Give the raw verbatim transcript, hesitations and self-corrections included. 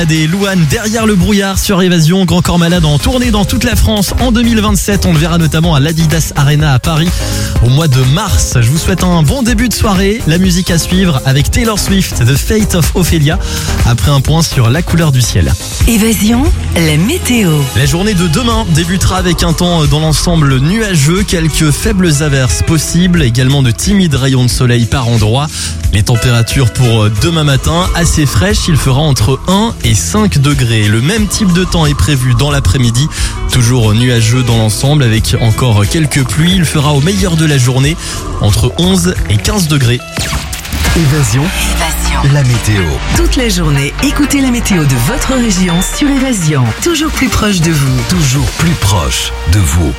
Des Louane derrière le brouillard sur Évasion. Grand Corps Malade en tournée dans toute la France en deux mille vingt-sept. On le verra notamment à l'Adidas Arena à Paris au mois de mars. Je vous souhaite un bon début de soirée. La musique à suivre avec Taylor Swift, The Fate of Ophelia. Après un point sur la couleur du ciel. Évasion, la météo. La journée de demain débutera avec un temps dans l'ensemble nuageux. Quelques faibles averses possibles. Également de timides rayons de soleil par endroits. Les températures pour demain matin assez fraîches. Il fera entre un et cinq degrés. Le même type de temps est prévu dans l'après-midi. Toujours nuageux dans l'ensemble avec encore quelques pluies. Il fera au meilleur de la journée entre onze et quinze degrés. Évasion. Évasion. La météo. Toute la journée, écoutez la météo de votre région sur Évasion. Toujours plus proche de vous. Toujours plus proche de vous.